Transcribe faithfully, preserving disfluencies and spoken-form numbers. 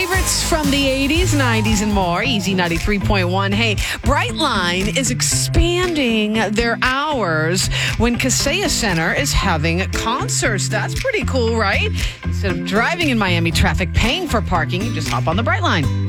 favorites from the eighties, nineties, and more. Easy ninety-three point one. Hey, Brightline is expanding their hours when Kaseya Center is having concerts. That's pretty cool, right? Instead of driving in Miami traffic, paying for parking, you just hop on the Brightline.